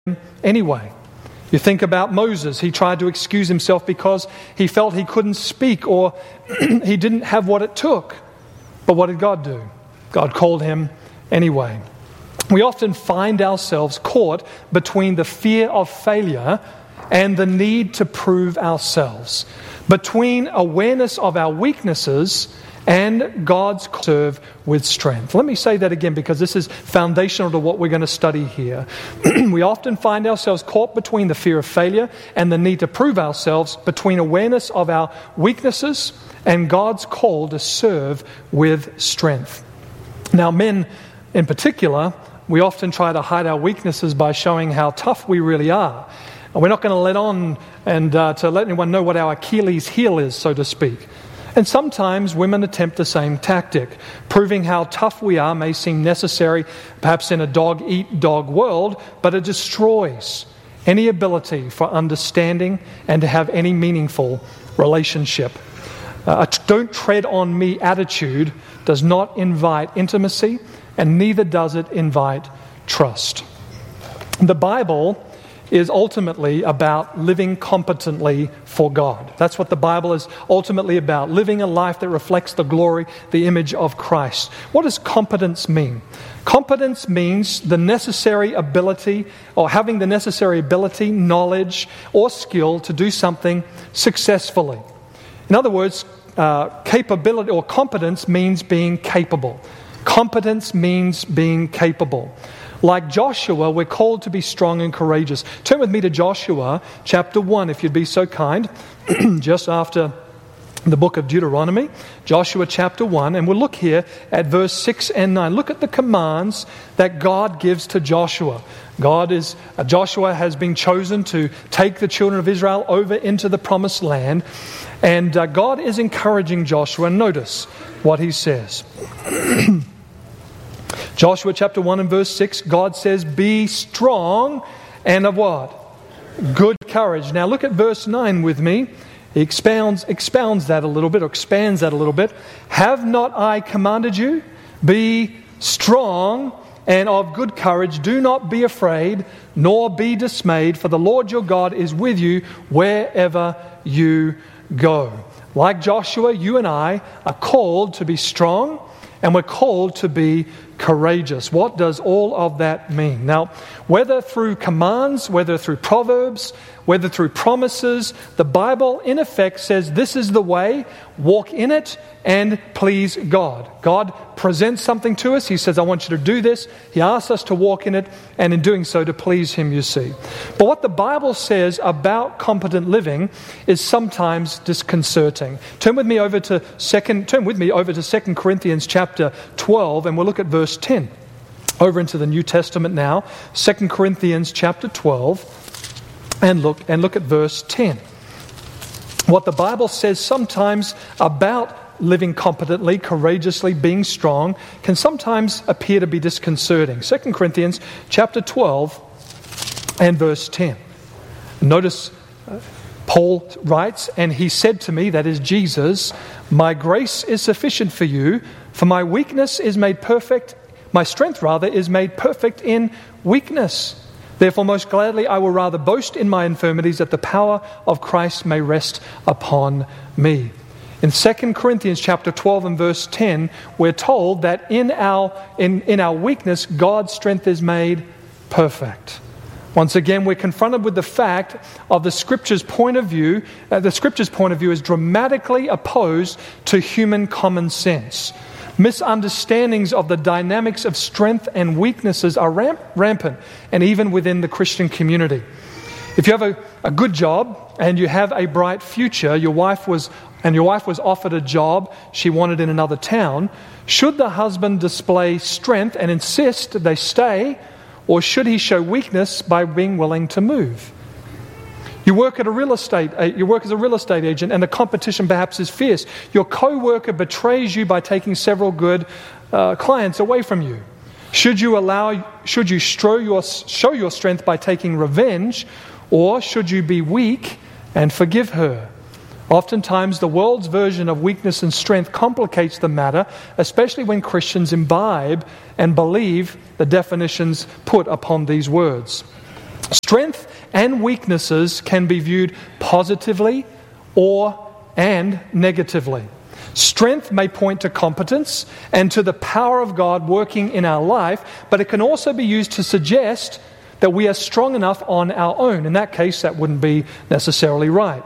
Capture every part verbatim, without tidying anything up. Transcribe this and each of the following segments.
anyway. You think about Moses. He tried to excuse himself because he felt he couldn't speak or he didn't have what it took. But what did God do? God called him anyway. We often find ourselves caught between the fear of failure and the need to prove ourselves, between awareness of our weaknesses and God's serve with strength. Let me say that again because this is foundational to what we're going to study here. We often find ourselves caught between the fear of failure and the need to prove ourselves, between awareness of our weaknesses and God's call to serve with strength. Now, men in particular, we often try to hide our weaknesses by showing how tough we really are. And we're not going to let on and uh, to let anyone know what our Achilles heel is, so to speak. And sometimes women attempt the same tactic. Proving how tough we are may seem necessary, perhaps in a dog-eat-dog world, but it destroys any ability for understanding and to have any meaningful relationship. Uh, a don't tread on me attitude does not invite intimacy, and neither does it invite trust. The Bible is ultimately about living competently for God. That's what the Bible is ultimately about, living a life that reflects the glory, the image of Christ. What does competence mean? Competence means the necessary ability, or having the necessary ability, knowledge, or skill to do something successfully. In other words, uh, capability or competence means being capable. Competence means being capable. Like Joshua, we're called to be strong and courageous. Turn with me to Joshua chapter one, if you'd be so kind, just after the book of Deuteronomy, Joshua chapter one, and we'll look here at verse six and nine. Look at the commands that God gives to Joshua. God is, uh, Joshua has been chosen to take the children of Israel over into the promised land, and uh, God is encouraging Joshua. Notice what he says. Joshua chapter one and verse six, God says, be strong and of what? Good courage. Now look at verse nine with me. He expounds, expounds that a little bit, or expands that a little bit. Have not I commanded you? Be strong and of good courage. Do not be afraid, nor be dismayed, for the Lord your God is with you wherever you go. Like Joshua, you and I are called to be strong, and we're called to be courageous. What does all of that mean? Now, whether through commands, whether through proverbs, whether through promises, the Bible in effect says this is the way, walk in it and please God. God presents something to us. He says, I want you to do this. He asks us to walk in it, and in doing so to please Him, you see. But what the Bible says about competent living is sometimes disconcerting. Turn with me over to second turn with me over to Second Corinthians chapter twelve, and we'll look at verse ten. Over into the New Testament now, Second Corinthians chapter twelve, and look and look at verse ten. What the Bible says sometimes about living competently, courageously, being strong, can sometimes appear to be disconcerting. Second Corinthians chapter twelve and verse ten. Notice uh, Paul writes, and he said to me, that is Jesus, my grace is sufficient for you, for my weakness is made perfect, my strength rather is made perfect in weakness. Therefore, most gladly, I will rather boast in my infirmities, that the power of Christ may rest upon me. In Second Corinthians chapter twelve and verse ten, we're told that in our in, in our weakness, God's strength is made perfect. Once again, we're confronted with the fact of the Scripture's point of view. Uh, the Scripture's point of view is dramatically opposed to human common sense. Misunderstandings of the dynamics of strength and weaknesses are ramp, rampant, and even within the Christian community. If you have a, a good job and you have a bright future, your wife was and your wife was offered a job she wanted in another town, should the husband display strength and insist that they stay, or should he show weakness by being willing to move? You work at a real estate, you work as a real estate agent, and the competition perhaps is fierce. Your co-worker betrays you by taking several good uh, clients away from you. Should you allow? Should you show your show your strength by taking revenge, or should you be weak and forgive her? Oftentimes, the world's version of weakness and strength complicates the matter, especially when Christians imbibe and believe the definitions put upon these words. Strength and weaknesses can be viewed positively or and negatively. Strength may point to competence and to the power of God working in our life, but it can also be used to suggest that we are strong enough on our own. In that case, that wouldn't be necessarily right.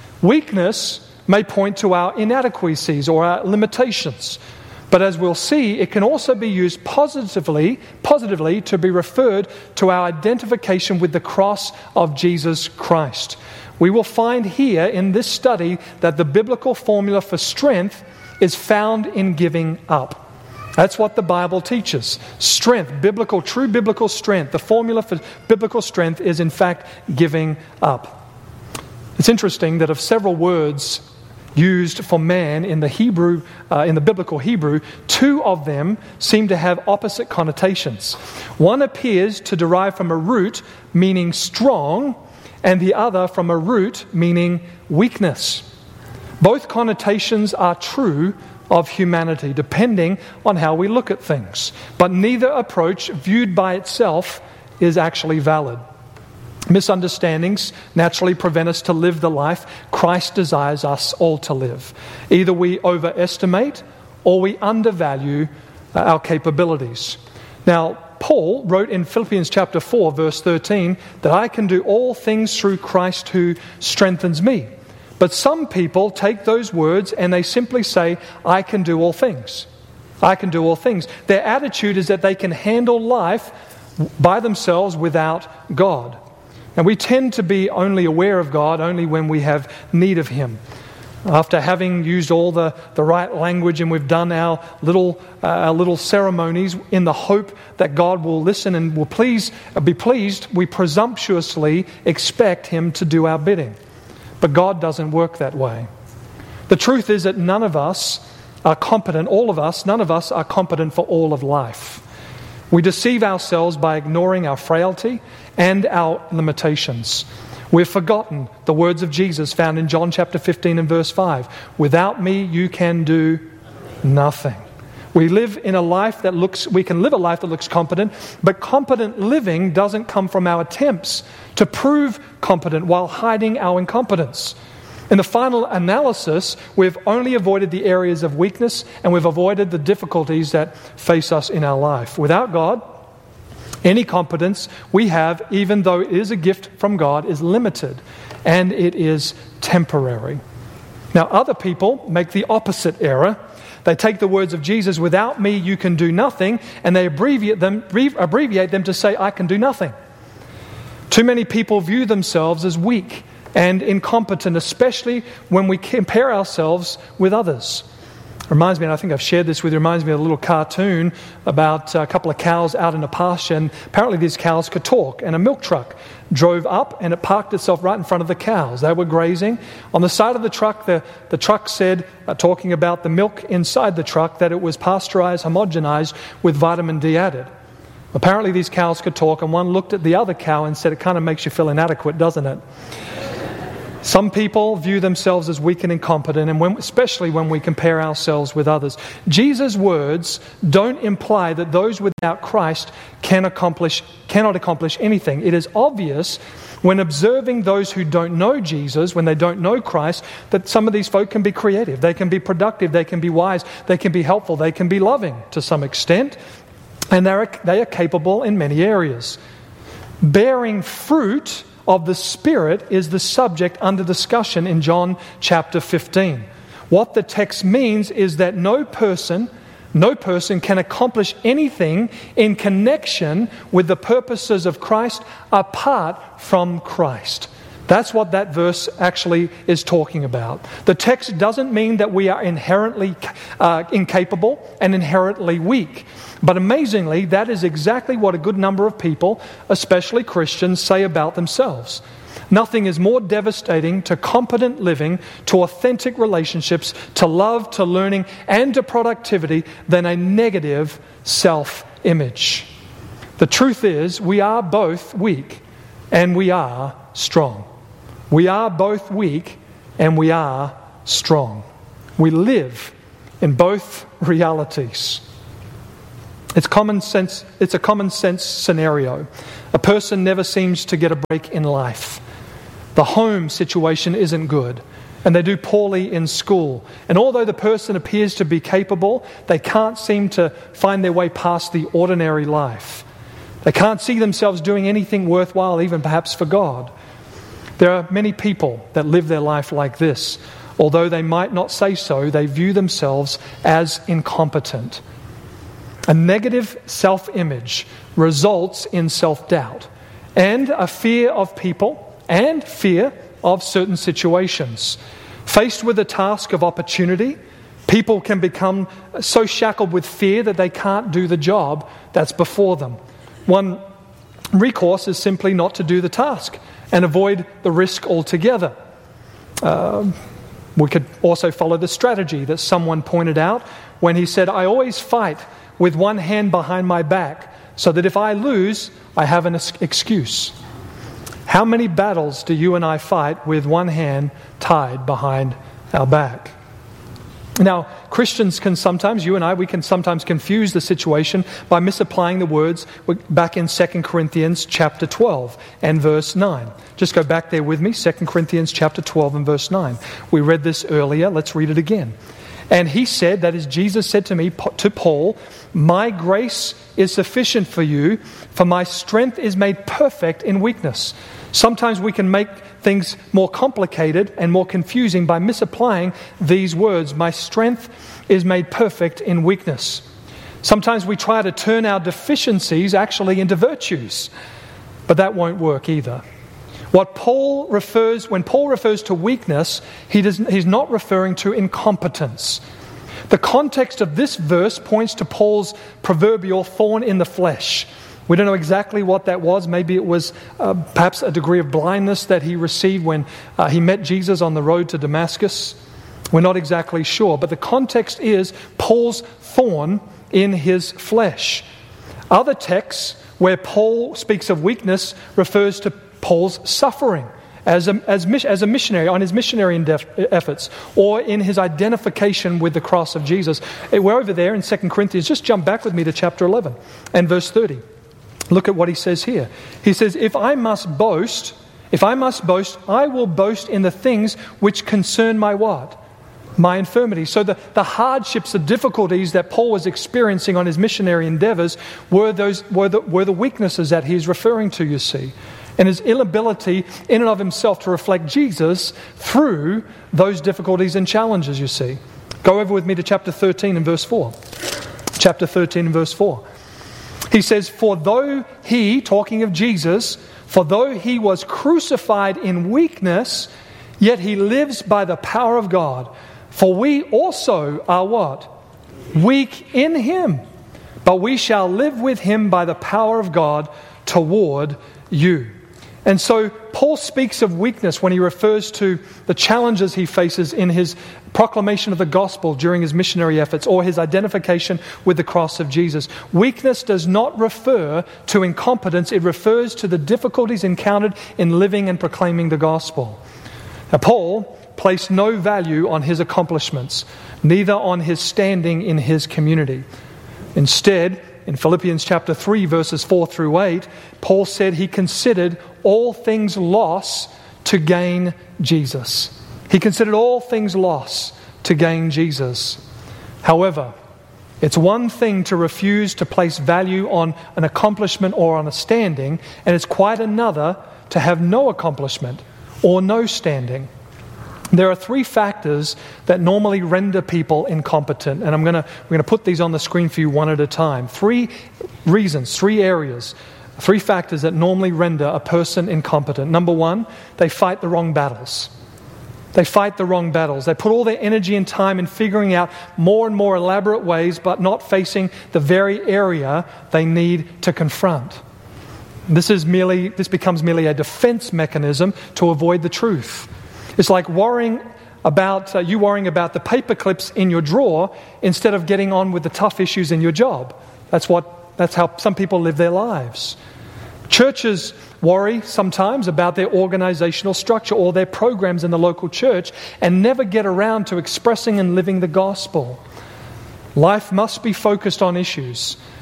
Weakness may point to our inadequacies or our limitations. But as we'll see, it can also be used positively, positively to be referred to our identification with the cross of Jesus Christ. We will find here in this study that the biblical formula for strength is found in giving up. That's what the Bible teaches. Strength, biblical, true biblical strength. The formula for biblical strength is in fact giving up. It's interesting that of several words used for man in the Hebrew, uh, in the biblical Hebrew, two of them seem to have opposite connotations. One appears to derive from a root meaning strong, and the other from a root meaning weakness. Both connotations are true of humanity, depending on how we look at things. But neither approach, viewed by itself, is actually valid. Misunderstandings naturally prevent us to live the life Christ desires us all to live. Either we overestimate or we undervalue uh, our capabilities. Now, Paul wrote in Philippians chapter four, verse thirteen, that I can do all things through Christ who strengthens me. But some people take those words and they simply say, I can do all things. I can do all things. Their attitude is that they can handle life by themselves without God. And we tend to be only aware of God only when we have need of Him. After having used all the, the right language and we've done our little uh, our little ceremonies in the hope that God will listen and will please be pleased, we presumptuously expect Him to do our bidding. But God doesn't work that way. The truth is that none of us are competent, all of us, none of us are competent for all of life. We deceive ourselves by ignoring our frailty and our limitations. We've forgotten the words of Jesus found in John chapter fifteen and verse five. Without me, you can do nothing. We live in a life that looks, we can live a life that looks competent, but competent living doesn't come from our attempts to prove competent while hiding our incompetence. In the final analysis, we've only avoided the areas of weakness and we've avoided the difficulties that face us in our life. Without God, any competence we have, even though it is a gift from God, is limited and it is temporary. Now, other people make the opposite error. They take the words of Jesus, without me you can do nothing, and they abbreviate them, abbreviate them to say, I can do nothing. Too many people view themselves as weak and incompetent, especially when we compare ourselves with others. It reminds me, and I think I've shared this with you, it reminds me of a little cartoon about a couple of cows out in a pasture, and apparently these cows could talk, and a milk truck drove up and it parked itself right in front of the cows. They were grazing. On the side of the truck, the, the truck said, uh, talking about the milk inside the truck, that it was pasteurized, homogenized with vitamin D added. Apparently these cows could talk, and one looked at the other cow and said, it kind of makes you feel inadequate, doesn't it? Some people view themselves as weak and incompetent, and when, especially when we compare ourselves with others. Jesus' words don't imply that those without Christ can accomplish, cannot accomplish anything. It is obvious when observing those who don't know Jesus, when they don't know Christ, that some of these folk can be creative, they can be productive, they can be wise, they can be helpful, they can be loving to some extent, and they are, they are capable in many areas. Bearing fruit of the Spirit is the subject under discussion in John chapter fifteen. What the text means is that no person, no person can accomplish anything in connection with the purposes of Christ apart from Christ. That's what that verse actually is talking about. The text doesn't mean that we are inherently uh, incapable and inherently weak. But amazingly, that is exactly what a good number of people, especially Christians, say about themselves. Nothing is more devastating to competent living, to authentic relationships, to love, to learning, and to productivity than a negative self-image. The truth is, we are both weak and we are strong. We are both weak and we are strong. We live in both realities. It's common sense. It's a common sense scenario. A person never seems to get a break in life. The home situation isn't good, and they do poorly in school. And although the person appears to be capable, they can't seem to find their way past the ordinary life. They can't see themselves doing anything worthwhile, even perhaps for God. There are many people that live their life like this. Although they might not say so, they view themselves as incompetent. A negative self-image results in self-doubt and a fear of people and fear of certain situations. Faced with a task of opportunity, people can become so shackled with fear that they can't do the job that's before them. One recourse is simply not to do the task and avoid the risk altogether. Um, we could also follow the strategy that someone pointed out when he said, I always fight with one hand behind my back, so that if I lose, I have an excuse. How many battles do you and I fight with one hand tied behind our back? Now, Christians can sometimes, you and I, we can sometimes confuse the situation by misapplying the words back in Second Corinthians chapter twelve and verse nine. Just go back there with me, Second Corinthians chapter twelve and verse nine. We read this earlier, let's read it again. And he said, that is, Jesus said to me, to Paul, my grace is sufficient for you, for my strength is made perfect in weakness. Sometimes we can make things more complicated and more confusing by misapplying these words. My strength is made perfect in weakness. Sometimes we try to turn our deficiencies actually into virtues, but that won't work either. What Paul refers, when Paul refers to weakness, he does, he's not referring to incompetence. The context of this verse points to Paul's proverbial thorn in the flesh. We don't know exactly what that was. Maybe it was uh, perhaps a degree of blindness that he received when uh, he met Jesus on the road to Damascus. We're not exactly sure. But the context is Paul's thorn in his flesh. Other texts where Paul speaks of weakness refers to Paul's suffering as a, as, as a missionary, on his missionary efforts, or in his identification with the cross of Jesus. We're over there in Second Corinthians. Just jump back with me to chapter eleven and verse thirty. Look at what he says here. He says, if I must boast, if I must boast, I will boast in the things which concern my what? My infirmity. So the, the hardships, the difficulties that Paul was experiencing on his missionary endeavors were those were the, were the weaknesses that he's referring to, you see. And his inability in and of himself to reflect Jesus through those difficulties and challenges, you see. Go over with me to chapter thirteen and verse four. Chapter thirteen and verse four. He says, for though he, talking of Jesus, for though he was crucified in weakness, yet he lives by the power of God. For we also are what? Weak in him. But we shall live with him by the power of God toward you. And so Paul speaks of weakness when he refers to the challenges he faces in his proclamation of the gospel during his missionary efforts or his identification with the cross of Jesus. Weakness does not refer to incompetence. It refers to the difficulties encountered in living and proclaiming the gospel. Now, Paul placed no value on his accomplishments, neither on his standing in his community. Instead, in Philippians chapter three, verses four through eight, Paul said he considered all things loss to gain Jesus. He considered all things loss to gain Jesus. However, it's one thing to refuse to place value on an accomplishment or on a standing, and it's quite another to have no accomplishment or no standing. There are three factors that normally render people incompetent, and I'm going to we're going to put these on the screen for you one at a time. Three reasons, three areas, three factors that normally render a person incompetent. Number one, they fight the wrong battles. They fight the wrong battles. They put all their energy and time in figuring out more and more elaborate ways, but not facing the very area they need to confront. This is merely this becomes merely a defense mechanism to avoid the truth. It's like worrying about uh, you worrying about the paper clips in your drawer instead of getting on with the tough issues in your job. That's what that's how some people live their lives. Churches worry sometimes about their organizational structure or their programs in the local church and never get around to expressing and living the gospel. Life must be focused on issues,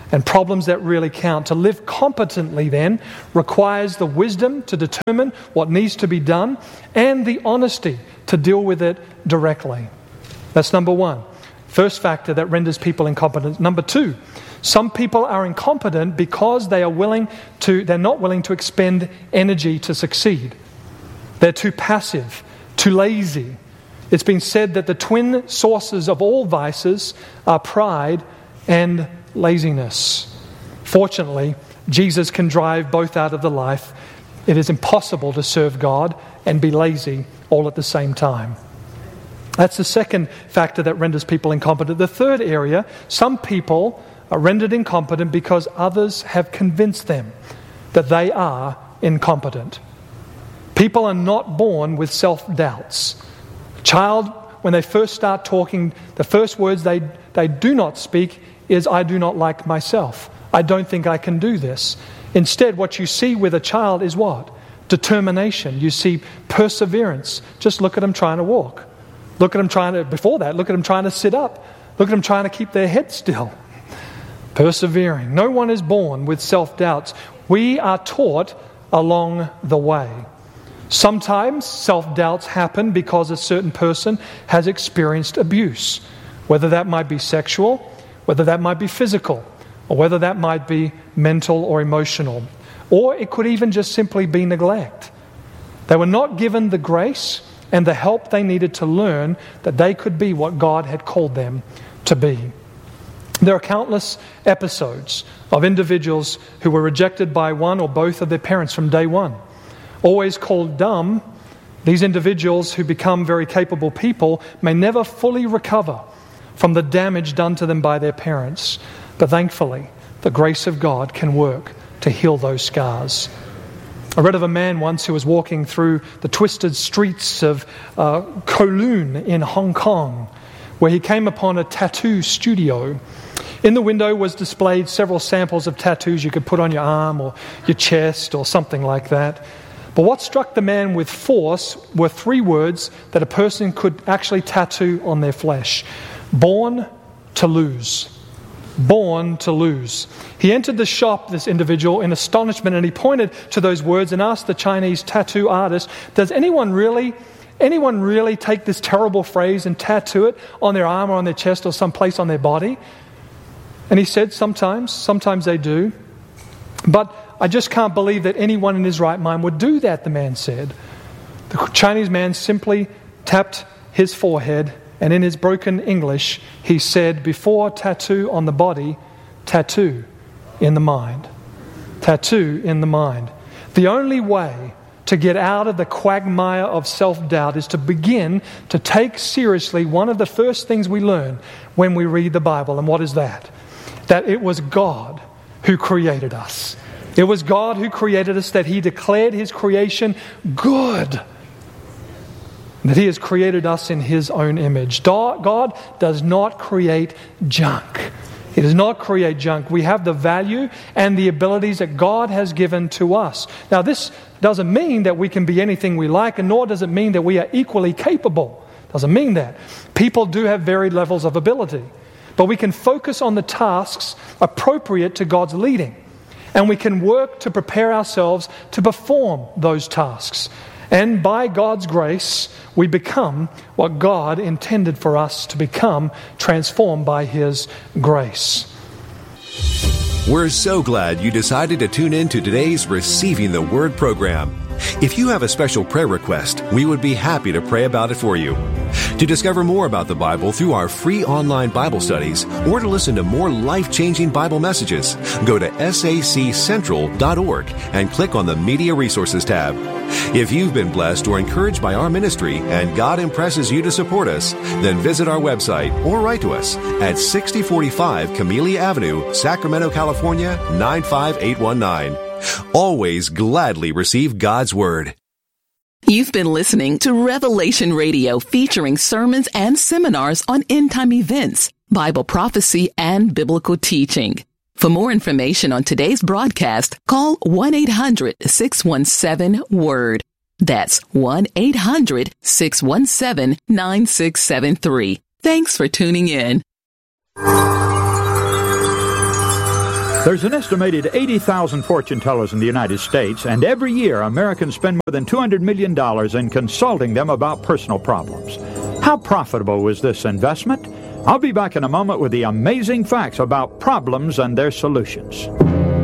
and problems that really count. To live competently then requires the wisdom to determine what needs to be done and the honesty to deal with it directly. That's number one. First factor that renders people incompetent. Number two, some people are incompetent because they are willing to, they're not willing to expend energy to succeed. They're too passive, too lazy. It's been said that the twin sources of all vices are pride and laziness. Fortunately, Jesus can drive both out of the life. It is impossible to serve God and be lazy all at the same time. That's the second factor that renders people incompetent. The third area, some people are rendered incompetent because others have convinced them that they are incompetent. People are not born with self-doubts. A child, when they first start talking, the first words they, they do not speak is, "I do not like myself. I don't think I can do this." Instead, what you see with a child is what? Determination. You see perseverance. Just look at them trying to walk. Look at them trying to, before that, look at them trying to sit up. Look at them trying to keep their head still. Persevering. No one is born with self-doubts. We are taught along the way. Sometimes self-doubts happen because a certain person has experienced abuse, whether that might be sexual, whether that might be physical, or whether that might be mental or emotional. Or it could even just simply be neglect. They were not given the grace and the help they needed to learn that they could be what God had called them to be. There are countless episodes of individuals who were rejected by one or both of their parents from day one. Always called dumb, these individuals who become very capable people may never fully recover from the damage done to them by their parents. But thankfully, the grace of God can work to heal those scars. I read of a man once who was walking through the twisted streets of uh, Kowloon in Hong Kong, where he came upon a tattoo studio. In the window was displayed several samples of tattoos you could put on your arm or your chest or something like that. But what struck the man with force were three words that a person could actually tattoo on their flesh. Born to lose. Born to lose. He entered the shop, this individual, in astonishment, and he pointed to those words and asked the Chinese tattoo artist, does anyone really, anyone really take this terrible phrase and tattoo it on their arm or on their chest or someplace on their body? And he said, sometimes, sometimes they do. But I just can't believe that anyone in his right mind would do that, the man said. The Chinese man simply tapped his forehead, and in his broken English, he said, before tattoo on the body, tattoo in the mind. Tattoo in the mind. The only way to get out of the quagmire of self-doubt is to begin to take seriously one of the first things we learn when we read the Bible. And what is that? That it was God who created us. It was God who created us, that He declared His creation good. That He has created us in His own image. God does not create junk. He does not create junk. We have the value and the abilities that God has given to us. Now, this doesn't mean that we can be anything we like, and nor does it mean that we are equally capable. Doesn't mean that. People do have varied levels of ability. But we can focus on the tasks appropriate to God's leading. And we can work to prepare ourselves to perform those tasks. And by God's grace, we become what God intended for us to become, transformed by His grace. We're so glad you decided to tune in to today's Receiving the Word program. If you have a special prayer request, we would be happy to pray about it for you. To discover more about the Bible through our free online Bible studies, or to listen to more life-changing Bible messages, go to S A C central dot org and click on the Media Resources tab. If you've been blessed or encouraged by our ministry and God impresses you to support us, then visit our website or write to us at sixty forty-five Camellia Avenue, Sacramento, California, nine five eight one nine. Always gladly receive God's Word. You've been listening to Revelation Radio, featuring sermons and seminars on end-time events, Bible prophecy, and biblical teaching. For more information on today's broadcast, call one eight hundred six one seven WORD. That's one eight hundred six one seven nine six seven three. Thanks for tuning in. There's an estimated eighty thousand fortune tellers in the United States, and every year Americans spend more than two hundred million dollars in consulting them about personal problems. How profitable was this investment? I'll be back in a moment with the amazing facts about problems and their solutions.